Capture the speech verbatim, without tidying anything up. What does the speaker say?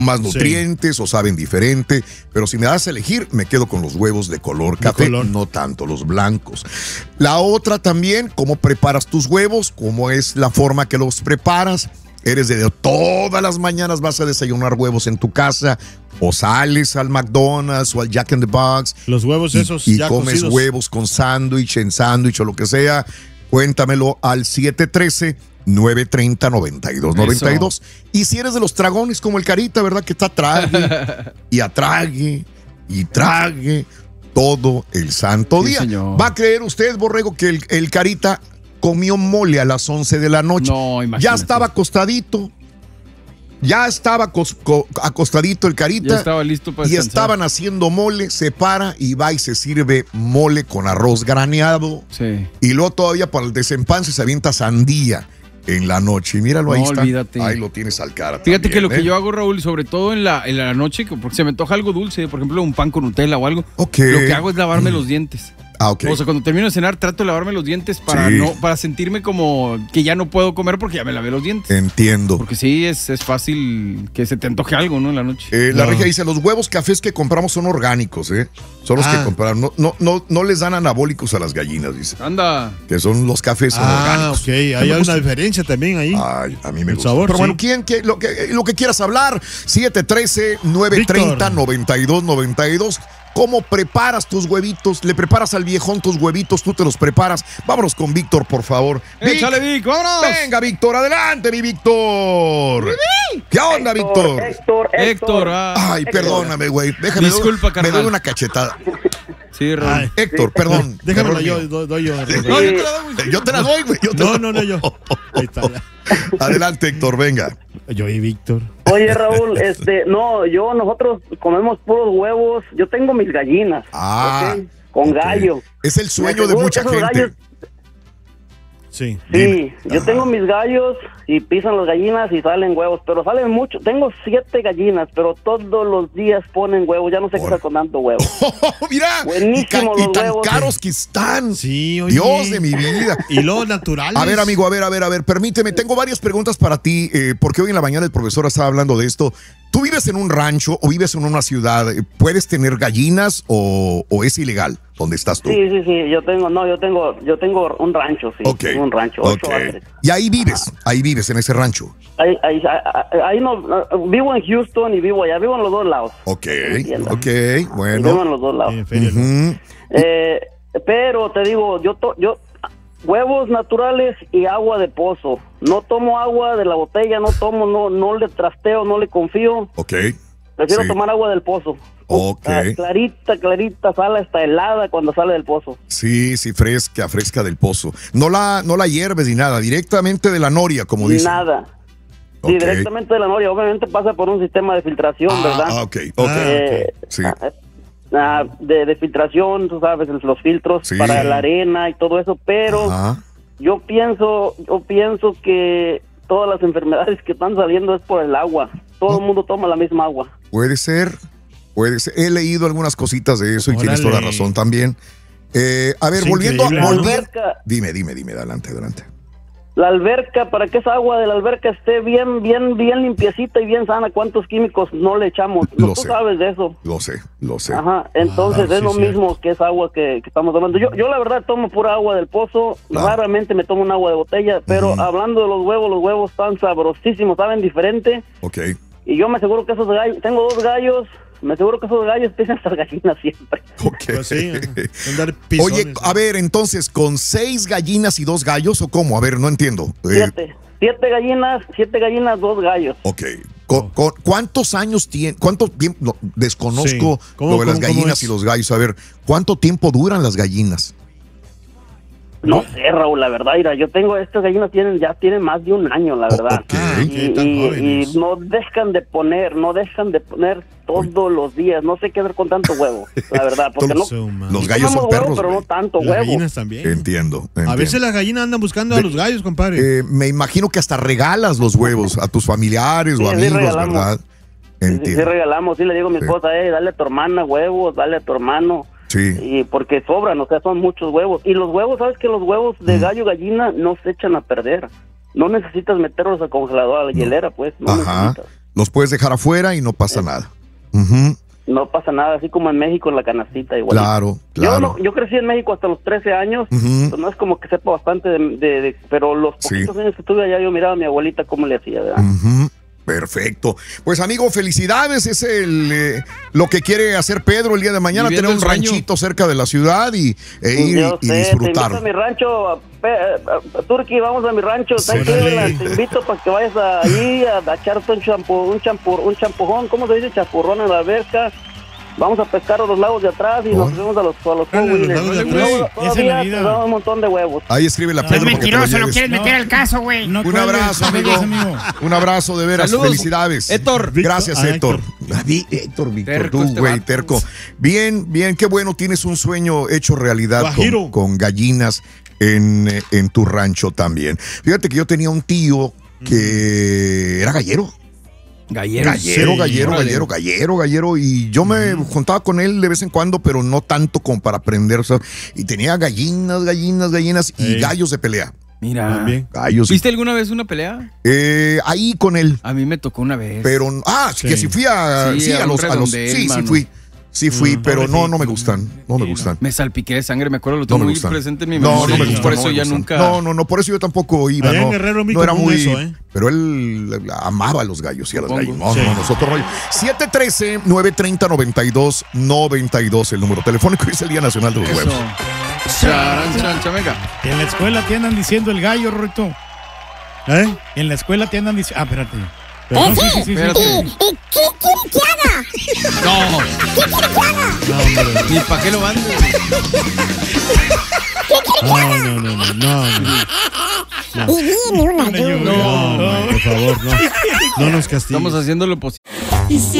más nutrientes sí. o saben diferente, pero si me das a elegir, me quedo con los huevos de color de café, color. no tanto los blancos. La otra también, cómo preparas tus huevos, cómo es la forma que los preparas. Eres de todas las mañanas vas a desayunar huevos en tu casa, o sales al McDonald's o al Jack in the Box. Los huevos esos y, y ya comes cocidos. Huevos con sándwich, en sándwich o lo que sea. Cuéntamelo al siete uno tres, nueve tres cero, nueve dos nueve dos. Y si eres de los dragones como el Carita, ¿verdad? Que está trague y atrague y trague todo el santo sí, día. Señor. ¿Va a creer usted, Borrego, que el, el Carita comió mole a las once de la noche? No, imagínate. Ya estaba acostadito. Ya estaba cos, co, acostadito el Carita. Ya estaba listo para y descansar. estaban haciendo mole, se para y va y se sirve mole con arroz graneado. Sí. Y luego todavía para el desempance se avienta sandía en la noche. Y míralo, no, ahí está. Olvídate. Ahí lo tienes al cara. Fíjate también, que lo ¿eh? que yo hago, Raúl, sobre todo en la, en la noche, porque se me antoja algo dulce, por ejemplo, un pan con Nutella o algo, okay. lo que hago es lavarme mm. los dientes. Ah, okay. O sea, cuando termino de cenar, trato de lavarme los dientes para sí. no para sentirme como que ya no puedo comer porque ya me lavé los dientes. Entiendo. Porque sí, es, es fácil que se te antoje algo, ¿no? En la noche. Eh, la no. regia dice, los huevos cafés que compramos son orgánicos, ¿eh? Son los ah. que compramos. No, no, no, no les dan anabólicos a las gallinas, dice. Anda. Que son los cafés son ah, orgánicos. Ah, ok. Hay una diferencia también ahí. Ay, a mí me El gusta. sabor, Pero sí. bueno, ¿quién, qué, lo, que, lo que quieras hablar? siete uno tres, nueve tres cero, nueve dos nueve dos. ¿Cómo preparas tus huevitos? ¿Le preparas al viejón tus huevitos? ¿Tú te los preparas? Vámonos con Víctor, por favor. ¡Échale, Vic! ¡Vámonos! Venga, Víctor, adelante, mi Víctor. ¿Qué onda, Héctor, Víctor? Héctor, Héctor. Héctor, ah. Ay, perdóname, güey. Déjame. Disculpa, doy, carnal. Me doy una cachetada. Sí, Raúl. Ay, Héctor, sí. perdón. Déjamela error yo, mío. doy, doy yo. Sí. Doy. No, yo te la doy, güey. Yo te la doy, güey. Yo te No, la no, no, yo. Ahí está. Ya. Adelante, Héctor, venga. Yo y Víctor. Oye, Raúl, este, no, yo, nosotros comemos puros huevos. Yo tengo mis gallinas. Ah. ¿Okay? Con okay. gallo. Es el sueño de seguro mucha que esos gente. gallos- Sí. Sí, Dime. yo Ajá. tengo mis gallos y pisan las gallinas y salen huevos, pero salen mucho. Tengo siete gallinas, pero todos los días ponen huevos. Ya no sé qué Ahora. está con tanto huevo. Oh, mira, Buenísimo y, ca- los y tan huevos. caros que están. Sí, oye. Dios de mi vida. Y los naturales. A ver, amigo, a ver, a ver, a ver, permíteme, tengo varias preguntas para ti, eh, porque hoy en la mañana el profesor estaba hablando de esto. ¿Tú vives en un rancho o vives en una ciudad? ¿Puedes tener gallinas o, o es ilegal donde estás tú? Sí, sí, sí. Yo tengo, no, yo tengo, yo tengo un rancho, sí. Ok, Un rancho, ocho ok. acres. Y ahí vives, ahí vives en ese rancho. Ahí, ahí, ahí, ahí no, no, vivo en Houston y vivo allá, vivo en los dos lados. Ok, Entiendo. ok, Vivo en bueno. los dos lados. En feria, Ujú. Eh, pero te digo, yo, to, yo huevos naturales y agua de pozo. No tomo agua de la botella, no tomo, no, no le trasteo, no le confío. Ok, Prefiero sí. tomar agua del pozo. Ok. Ah, clarita, clarita, sale hasta helada cuando sale del pozo. Sí, sí, fresca, fresca del pozo. No la, no la hierves ni nada, directamente de la noria, como dicen. Nada. Sí, Ok. directamente de la noria. Obviamente pasa por un sistema de filtración, Ah, ¿verdad? ah, ok, ok. Eh, Sí. ah, ah, de, de filtración, tú sabes, los filtros Sí. para la arena y todo eso, pero Ajá. yo pienso, yo pienso que todas las enfermedades que están saliendo es por el agua. Todo el mundo toma la misma agua. Puede ser, puede ser. He leído algunas cositas de eso y Órale. tienes toda la razón también. Eh, a ver, Es volviendo a... increíble. volvi- La alberca- Dime, dime, dime, adelante, adelante. La alberca, para que esa agua de la alberca esté bien, bien, bien limpiecita y bien sana, ¿cuántos químicos no le echamos? Lo No, tú sé. sabes de eso. Lo sé, lo sé. Ajá, entonces Ah, es sí, lo cierto. mismo que esa agua que, que estamos tomando. Yo, yo la verdad tomo pura agua del pozo, Claro. raramente me tomo un agua de botella, pero Ujú. hablando de los huevos, los huevos están sabrosísimos, saben diferente, Ok. y yo me aseguro que esos gallos, tengo dos gallos, me aseguro que esos gallos piensan estas gallinas siempre. Ok. Pues sí, andar pisones, Oye, ¿no? a ver, entonces, ¿con seis gallinas y dos gallos o cómo? A ver, no entiendo. Eh, Siete, siete gallinas, siete gallinas, dos gallos. ok. Con- con- ¿Cuántos años tiene? ¿Cuánto tiempo? No, desconozco Sí. ¿Cómo- lo de las cómo- cómo gallinas es? y los gallos. A ver, ¿cuánto tiempo duran las gallinas? No sé, Raúl, la verdad, mira, yo tengo, estas gallinas tienen, ya tienen más de un año, la verdad. ok. Ah, Y, ok, tan y- jóvenes. y no dejan de poner, no dejan de poner todos los días. No sé qué hacer con tanto huevo, la verdad, porque no. Su madre. Los gallos son comemos huevo, perros, pero no güey. tanto Las huevo. gallinas también. Entiendo, A entiendo. veces las gallinas andan buscando a De- los gallos, compadre. Eh, me imagino que hasta regalas los huevos a tus familiares Sí, o sí, amigos, regalamos. ¿verdad? Sí, sí, Entiendo. regalamos, sí le digo a mi Sí. esposa, eh, dale a tu hermana huevos, dale a tu hermano. Sí. Y porque sobran, o sea, son muchos huevos. Y los huevos, ¿sabes que los huevos de Mm. gallo gallina no se echan a perder? No necesitas meterlos al congelador, a la hielera, pues. No Ajá. necesitas. Los puedes dejar afuera y no pasa eh. nada. Uh-huh. No pasa nada, así como en México en la canastita igual. Claro, claro. Yo, no, yo crecí en México hasta los trece años, uh-huh. pues no es como que sepa bastante de, de, de pero los poquitos sí. años que estuve allá yo miraba a mi abuelita cómo le hacía, ¿verdad? Uh-huh. Perfecto. Pues amigo, felicidades. Es el eh, lo que quiere hacer Pedro el día de mañana, tener un ranchito cerca de la ciudad y e ir yo y sé, disfrutar. Te invito a mi rancho, a, a, a Turquí, vamos a mi rancho. Sí. Te, te invito para que vayas ahí a, a echarte un champú, un champú, un champujón, ¿cómo se dice? Champurrón en la alberca. Vamos a pescar a los lagos de atrás y oh. nos subimos a los, a los huevos. Todavía te damos un montón de huevos. Ahí escribe la no, Pedro. Es mentiroso, lo quieres no. meter al caso, güey. No un abrazo, amigo. amigo. Un abrazo, de veras. Saludos. Felicidades. Héctor. Gracias, ah, Héctor. Héctor, Héctor Víctor. Terco, tú, güey, este terco. Bien, bien, qué bueno. Tienes un sueño hecho realidad con, con gallinas en, en tu rancho también. Fíjate que yo tenía un tío que mm. era gallero. Gallero, gallero, sí, gallero, gallero, gallero, gallero, y yo me uh-huh. juntaba con él de vez en cuando, pero no tanto como para aprender, o sea, y tenía gallinas, gallinas, gallinas y hey. gallos de pelea. Mira, también. Gallos. ¿Viste alguna vez una pelea? Eh, ahí con él. A mí me tocó una vez. Pero, ah, sí. que si fui a, sí, sí, a, a los, a los, sí, mano. sí fui. Sí fui, mm, pero no, no me gustan, no me gustan. Me salpiqué de sangre, me acuerdo, lo tengo no muy gustan. presente en mi memoria. No, no me gustan, por no eso me ya gustan. nunca. No, no, no, por eso yo tampoco iba, Allá no. en Guerrero, no era muy eso, ¿eh? Pero él amaba a los gallos y a las gallinas. No, sí. no, nosotros no. siete uno tres, nueve tres cero, nueve dos nueve dos el número telefónico, es el Día Nacional de los eso. Huevos. Charan, chan, chan, venga. En la escuela te andan diciendo el gallo, Rorito. ¿Eh? En la escuela te andan diciendo. Ah, espérate. Pero no, sí, sí, sí, espérate. ¿Y, ¿Y qué quiere que haga? No. ¿Qué quiere que haga? No, hombre. ¿Y para qué lo mandes? ¿Qué quiere que haga? No, no, no, no, no. no. Y viene una lluvia. No, no, por favor, no. No nos castigues. Estamos haciendo lo posible. Y si